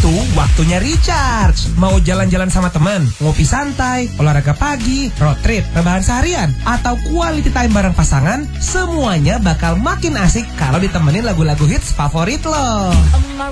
itu waktunya recharge. Mau jalan-jalan sama teman, ngopi santai, olahraga pagi, road trip, rebahan seharian, atau quality time bareng pasangan, semuanya bakal makin asik kalau ditemenin lagu-lagu hits favorit lo.